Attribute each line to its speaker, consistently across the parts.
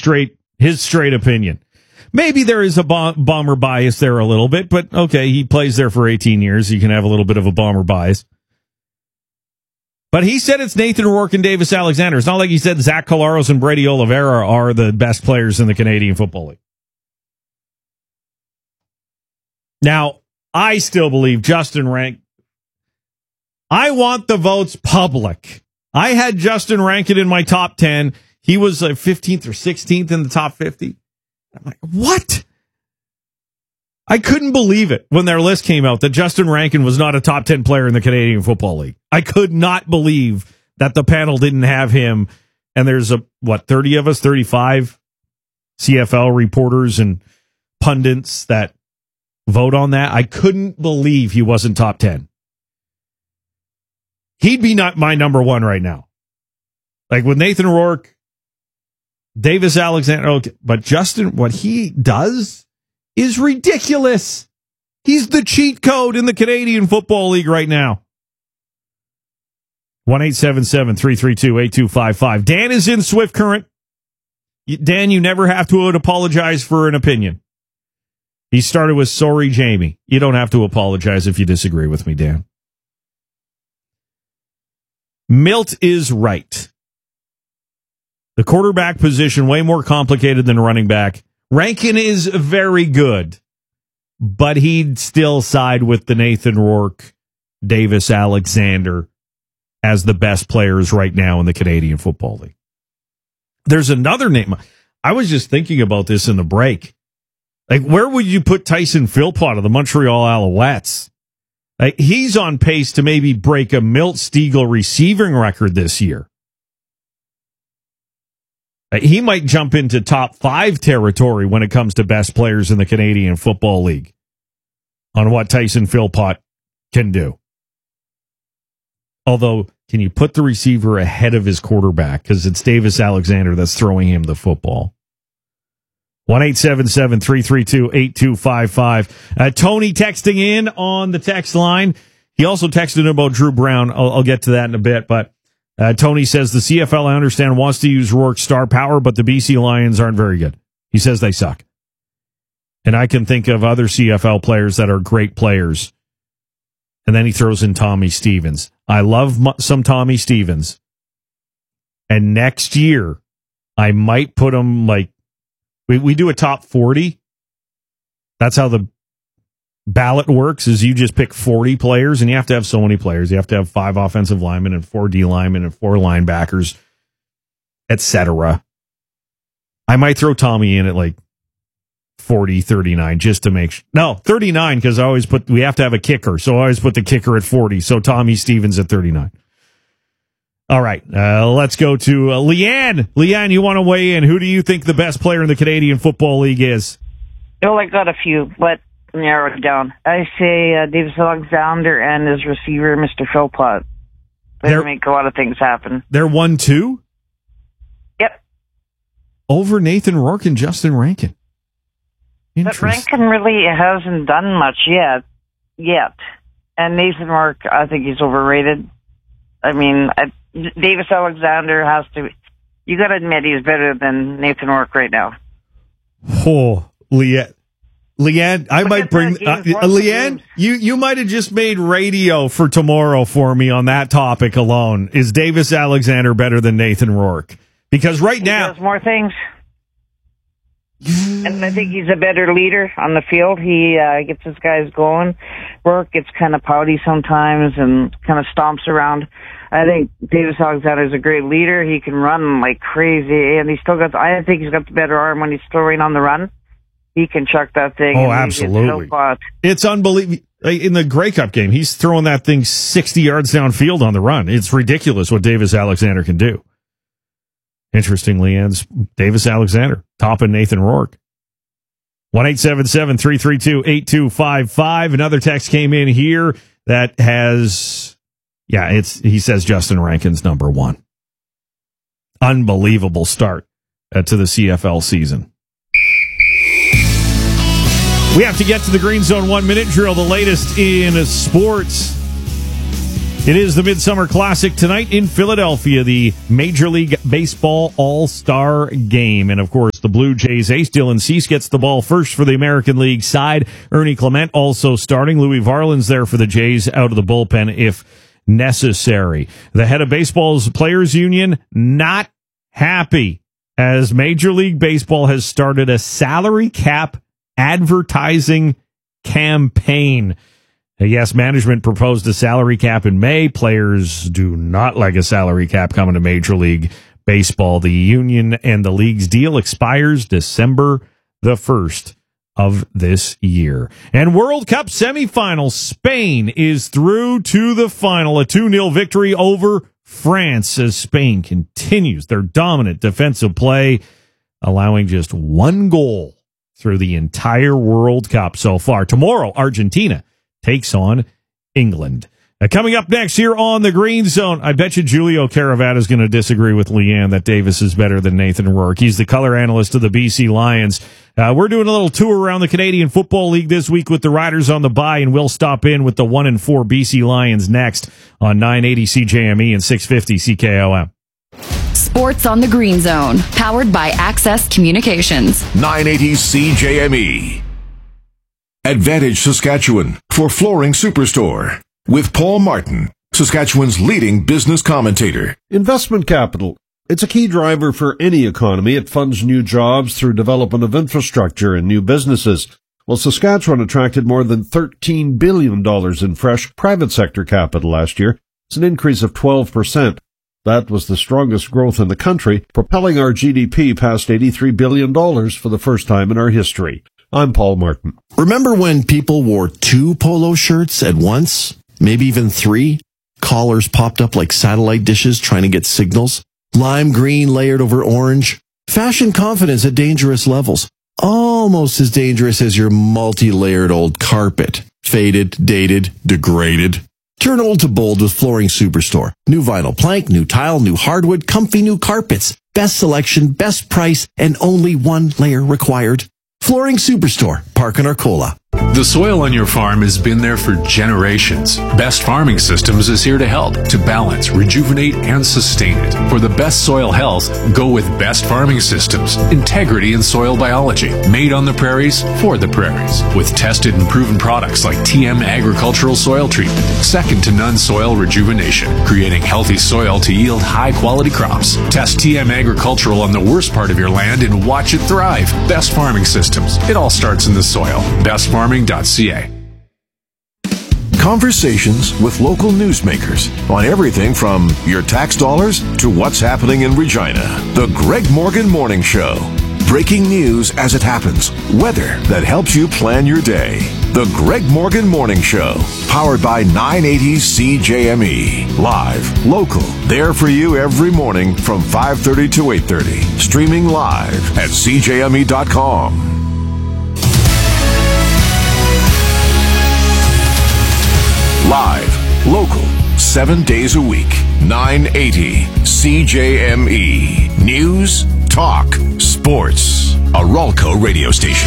Speaker 1: his straight opinion. Maybe there is a Bomber bias there a little bit, but okay, he plays there for 18 years. You can have a little bit of a Bomber bias. But he said it's Nathan Rourke and Davis Alexander. It's not like he said Zach Collaros and Brady Oliveira are the best players in the Canadian Football League. Now, I still believe Justin Rankin. I want the votes public. I had Justin Rankin in my top 10. He was 15th or 16th in the top 50. I'm like, what? I couldn't believe it when their list came out that Justin Rankin was not a top 10 player in the Canadian Football League. I could not believe that the panel didn't have him. And there's 30 of us, 35 CFL reporters and pundits that vote on that. I couldn't believe he wasn't top 10. He'd be not my number one right now. Like with Nathan Rourke, Davis Alexander, okay, but Justin, what he does is ridiculous. He's the cheat code in the Canadian Football League right now. 1-877-332-8255. Dan is in Swift Current. Dan, you never have to apologize for an opinion. He started with sorry, Jamie. You don't have to apologize if you disagree with me, Dan. Milt is right. The quarterback position, way more complicated than running back. Rankin is very good, but he'd still side with the Nathan Rourke, Davis Alexander as the best players right now in the Canadian Football League. There's another name. I was just thinking about this in the break. Like, where would you put Tyson Philpott of the Montreal Alouettes? Like, he's on pace to maybe break a Milt Stegall receiving record this year. He might jump into top 5 territory when it comes to best players in the Canadian Football League on what Tyson Philpott can do. Although, can you put the receiver ahead of his quarterback? Because it's Davis Alexander that's throwing him the football. 1-877-332-8255. Tony texting in on the text line. He also texted about Drew Brown. I'll get to that in a bit, but Tony says the CFL, I understand, wants to use Rourke's star power, but the BC Lions aren't very good. He says they suck. And I can think of other CFL players that are great players. And then he throws in Tommy Stevens. I love some Tommy Stevens. And next year, I might put him like, we do a top 40. That's how the ballot works, is you just pick 40 players, and you have to have so many players. You have to have 5 offensive linemen and 4 D linemen and 4 linebackers, etc. I might throw Tommy in at like 40, 39 just to make no, 39, because we have to have a kicker, so I always put the kicker at 40. So Tommy Stevens at 39. All right, let's go to Leanne. Leanne, you want to weigh in? Who do you think the best player in the Canadian Football League is?
Speaker 2: Well, I got a few, but narrow it down. I say Davis Alexander and his receiver, Mr. Philpott. They make a lot of things happen.
Speaker 1: They're 1-2?
Speaker 2: Yep.
Speaker 1: Over Nathan Rourke and Justin Rankin.
Speaker 2: But Rankin really hasn't done much yet. And Nathan Rourke, I think he's overrated. I mean, Davis Alexander has to... You got to admit he's better than Nathan Rourke right now.
Speaker 1: Oh, Leanne, I might bring... Leanne, you might have just made radio for tomorrow for me on that topic alone. Is Davis Alexander better than Nathan Rourke? Because right now...
Speaker 2: He does more things. And I think he's a better leader on the field. He gets his guys going. Rourke gets kind of pouty sometimes and kind of stomps around. I think Davis Alexander is a great leader. He can run like crazy, and I think he's got the better arm when he's throwing on the run. He can chuck that thing.
Speaker 1: Oh, absolutely. It's unbelievable. In the Grey Cup game, he's throwing that thing 60 yards downfield on the run. It's ridiculous what Davis Alexander can do. Interestingly, ends Davis Alexander topping Nathan Rourke. 1-877-332-8255. Another text came in here that has, he says Justin Rankin's number 1. Unbelievable start to the CFL season. We have to get to the Green Zone 1-minute drill, the latest in sports. It is the Midsummer Classic tonight in Philadelphia, the Major League Baseball All-Star Game. And, of course, the Blue Jays ace Dylan Cease gets the ball first for the American League side. Ernie Clement also starting. Louis Varland's there for the Jays out of the bullpen if necessary. The head of baseball's Players Union not happy as Major League Baseball has started a salary cap advertising campaign. Yes, management proposed a salary cap in May. Players do not like a salary cap coming to Major League Baseball. The union and the league's deal expires December the 1st of this year. And World Cup semifinals, Spain is through to the final. A 2-0 victory over France as Spain continues their dominant defensive play, allowing just one goal through the entire World Cup so far. Tomorrow, Argentina takes on England. Coming up next here on the Green Zone, I bet you Julio Caravata is going to disagree with Leanne that Davis is better than Nathan Rourke. He's the color analyst of the BC Lions. We're doing a little tour around the Canadian Football League this week with the Riders on the bye, and we'll stop in with the 1-4 BC Lions next on 980 CJME and 650 CKOM.
Speaker 3: Sports on the Green Zone, powered by Access Communications.
Speaker 4: 980 CJME. Advantage Saskatchewan for Flooring Superstore with Paul Martin, Saskatchewan's leading business commentator.
Speaker 5: Investment capital. It's a key driver for any economy. It funds new jobs through development of infrastructure and new businesses. Well, Saskatchewan attracted more than $13 billion in fresh private sector capital last year. It's an increase of 12%. That was the strongest growth in the country, propelling our GDP past $83 billion for the first time in our history. I'm Paul Martin.
Speaker 6: Remember when people wore 2 polo shirts at once? Maybe even 3? Collars popped up like satellite dishes trying to get signals. Lime green layered over orange. Fashion confidence at dangerous levels. Almost as dangerous as your multi-layered old carpet. Faded, dated, degraded. Turn old to bold with Flooring Superstore. New vinyl plank, new tile, new hardwood, comfy new carpets. Best selection, best price, and only 1 layer required. Flooring Superstore, Park and Arcola.
Speaker 7: The soil on your farm has been there for generations. Best Farming Systems is here to help, to balance, rejuvenate, and sustain it. For the best soil health, go with Best Farming Systems. Integrity in soil biology. Made on the prairies, for the prairies. With tested and proven products like TM Agricultural Soil Treatment. Second to none soil rejuvenation. Creating healthy soil to yield high-quality crops. Test TM Agricultural on the worst part of your land and watch it thrive. Best Farming Systems. It all starts in the soil. BestFarming.ca.
Speaker 4: Conversations with local newsmakers on everything from your tax dollars to what's happening in Regina. The Greg Morgan Morning Show. Breaking news as it happens. Weather that helps you plan your day. The Greg Morgan Morning Show. Powered by 980 CJME. Live, local, there for you every morning from 5:30 to 8:30. Streaming live at CJME.com. Live, local, 7 days a week. 980 CJME. News, talk, sports. A Ralco radio station.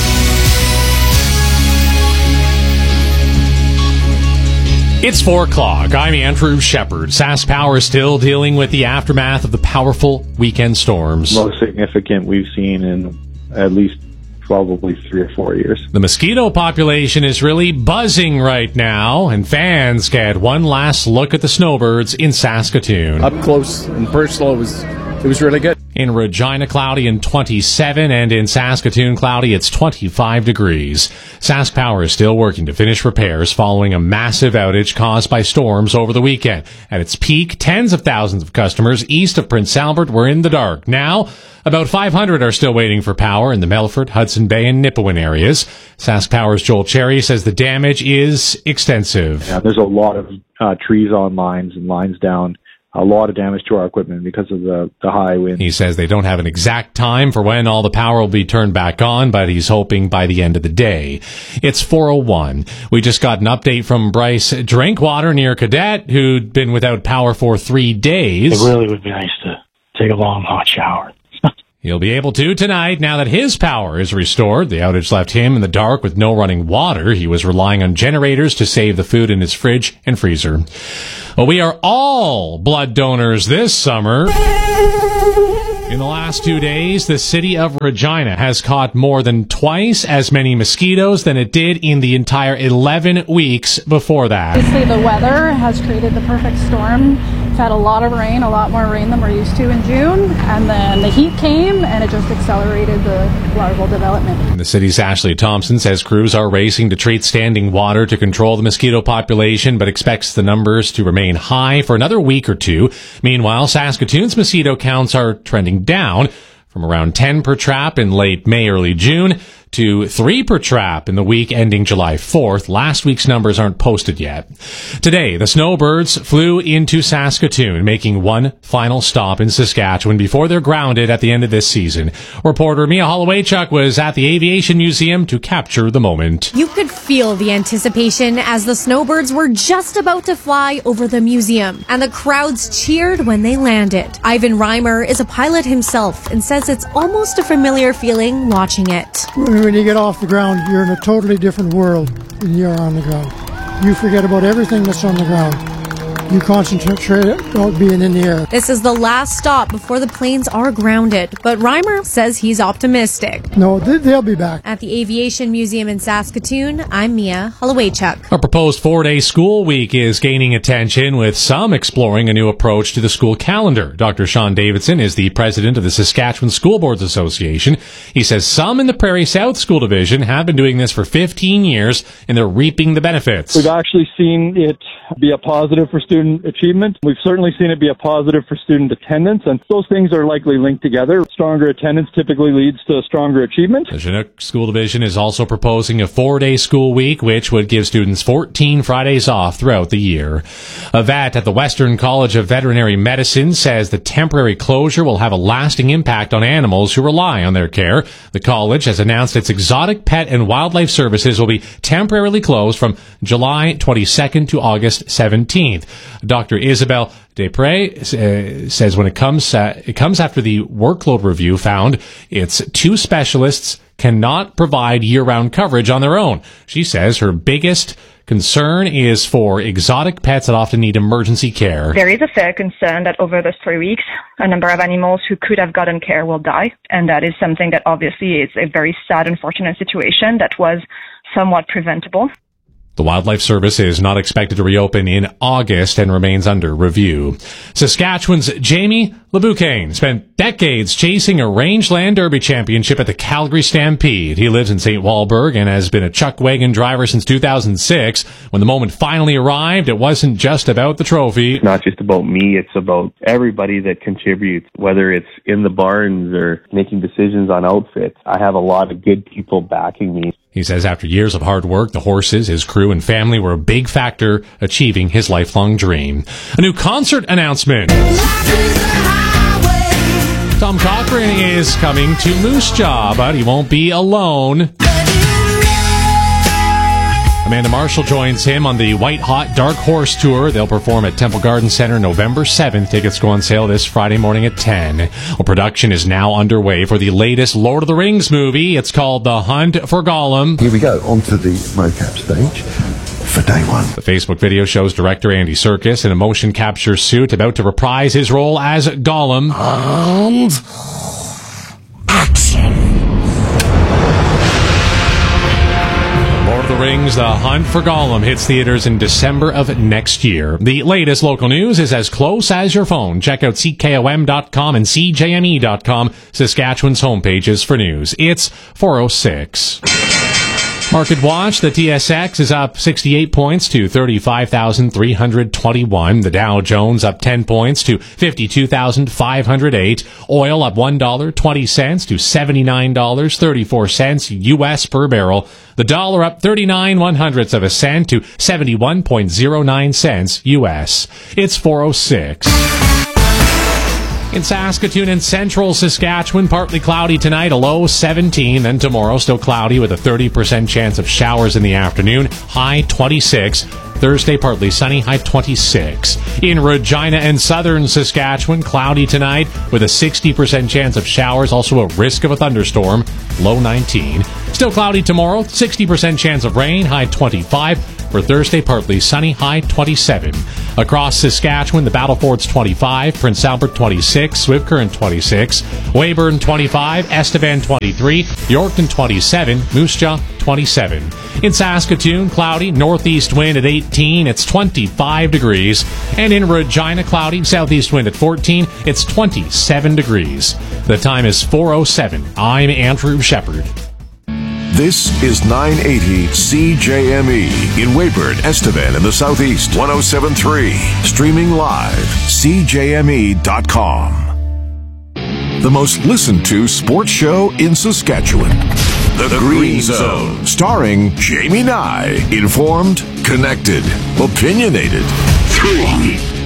Speaker 8: It's 4 o'clock. I'm Andrew Shepard. SaskPower is still dealing with the aftermath of the powerful weekend storms.
Speaker 9: Most significant we've seen in at least probably 3 or 4 years.
Speaker 8: The mosquito population is really buzzing right now, and fans get one last look at the snowbirds in Saskatoon.
Speaker 10: Up close and personal, it was really good.
Speaker 8: In Regina, cloudy and 27, and in Saskatoon, cloudy, it's 25 degrees. SaskPower is still working to finish repairs following a massive outage caused by storms over the weekend. At its peak, tens of thousands of customers east of Prince Albert were in the dark. Now, about 500 are still waiting for power in the Melfort, Hudson Bay, and Nipawin areas. SaskPower's Joel Cherry says the damage is extensive.
Speaker 9: Yeah, there's a lot of trees on lines and lines down. A lot of damage to our equipment because of the high wind.
Speaker 8: He says they don't have an exact time for when all the power will be turned back on, but he's hoping by the end of the day. It's 4:01. We just got an update from Bryce Drinkwater near Cadet, who'd been without power for 3 days.
Speaker 11: It really would be nice to take a long, hot shower.
Speaker 8: He'll be able to tonight now that his power is restored. The outage left him in the dark with no running water. He was relying on generators to save the food in his fridge and freezer. Well, we are all blood donors this summer. In the last 2 days, the city of Regina has caught more than twice as many mosquitoes than it did in the entire 11 weeks before that.
Speaker 11: Obviously, the weather has created the perfect storm. We've had a lot of rain, a lot more rain than we're used to in June, and then the heat came and it just accelerated the larval development.
Speaker 8: The city's Ashley Thompson says crews are racing to treat standing water to control the mosquito population, but expects the numbers to remain high for another week or two. Meanwhile, Saskatoon's mosquito counts are trending down from around 10 per trap in late May, early June to 3 per trap in the week ending July 4th. Last week's numbers aren't posted yet. Today, the snowbirds flew into Saskatoon, making one final stop in Saskatchewan before they're grounded at the end of this season. Reporter Mia Hollowaychuk was at the Aviation Museum to capture the moment.
Speaker 12: You could feel the anticipation as the snowbirds were just about to fly over the museum, and the crowds cheered when they landed. Ivan Reimer is a pilot himself and says it's almost a familiar feeling watching it.
Speaker 13: When you get off the ground, you're in a totally different world than you are on the ground. You forget about everything that's on the ground. You concentrate on being in the air.
Speaker 12: This is the last stop before the planes are grounded, but Reimer says he's optimistic.
Speaker 13: No, they'll be back.
Speaker 12: At the Aviation Museum in Saskatoon, I'm Mia Hollowaychuk.
Speaker 8: A proposed 4-day school week is gaining attention, with some exploring a new approach to the school calendar. Dr. Sean Davidson is the president of the Saskatchewan School Boards Association. He says some in the Prairie South School Division have been doing this for 15 years, and they're reaping the benefits.
Speaker 14: We've actually seen it be a positive for student achievement. We've certainly seen it be a positive for student attendance, and those things are likely linked together. Stronger attendance typically leads to stronger achievement.
Speaker 8: The Chinook School Division is also proposing a 4-day school week, which would give students 14 Fridays off throughout the year. A vet at the Western College of Veterinary Medicine says the temporary closure will have a lasting impact on animals who rely on their care. The college has announced its exotic pet and wildlife services will be temporarily closed from July 22nd to August 17th. Dr. Isabelle Desprez says when it comes after the workload review found its 2 specialists cannot provide year-round coverage on their own. She says her biggest concern is for exotic pets that often need emergency care.
Speaker 15: There is a fair concern that over those 3 weeks, a number of animals who could have gotten care will die. And that is something that obviously is a very sad, unfortunate situation that was somewhat preventable.
Speaker 8: The Wildlife Service is not expected to reopen in August and remains under review. Saskatchewan's Jamie LeBoucaine spent decades chasing a Rangeland Derby championship at the Calgary Stampede. He lives in St. Walburg and has been a chuck wagon driver since 2006. When the moment finally arrived, it wasn't just about the trophy.
Speaker 16: It's not just about me, it's about everybody that contributes, whether it's in the barns or making decisions on outfits. I have a lot of good people backing me.
Speaker 8: He says after years of hard work, the horses, his crew, and family were a big factor achieving his lifelong dream. A new concert announcement. Tom Cochrane is coming to Moose Jaw, but he won't be alone. Amanda Marshall joins him on the White Hot Dark Horse Tour. They'll perform at Temple Garden Center November 7th. Tickets go on sale this Friday morning at 10. Well, production is now underway for the latest Lord of the Rings movie. It's called The Hunt for Gollum.
Speaker 17: Here we go, onto the mocap stage for day one.
Speaker 8: The Facebook video shows director Andy Serkis in a motion capture suit about to reprise his role as Gollum.
Speaker 17: And action.
Speaker 8: Lord of the Rings, The Hunt for Gollum hits theaters in December of next year. The latest local news is as close as your phone. Check out CKOM.com and CJME.com, Saskatchewan's homepages for news. It's 4:06. Market watch, the TSX is up 68 points to 35,321. The Dow Jones up 10 points to 52,508. Oil up $1.20 to $79.34 U.S. per barrel. The dollar up 39 of a cent to 71.09 cents U.S. It's 4:06. In Saskatoon and central Saskatchewan, partly cloudy tonight, a low 17. Then tomorrow, still cloudy with a 30% chance of showers in the afternoon, high 26. Thursday, partly sunny, high 26. In Regina and southern Saskatchewan, cloudy tonight with a 60% chance of showers, also a risk of a thunderstorm, low 19. Still cloudy tomorrow, 60% chance of rain, high 25. For Thursday, partly sunny, high 27. Across Saskatchewan, the Battlefords 25, Prince Albert 26, Swift Current 26, Weyburn 25, Estevan 23, Yorkton 27, Moose Jaw 27. In Saskatoon, cloudy, northeast wind at 18, it's 25 degrees. And in Regina, cloudy, southeast wind at 14, it's 27 degrees. The time is 4:07. I'm Andrew Shepard.
Speaker 4: This is 980 CJME in Weyburn, Estevan in the Southeast. 107.3. Streaming live. CJME.com. The most listened to sports show in Saskatchewan. The Green Zone. Starring Jamie Nye. Informed, connected, opinionated. 3.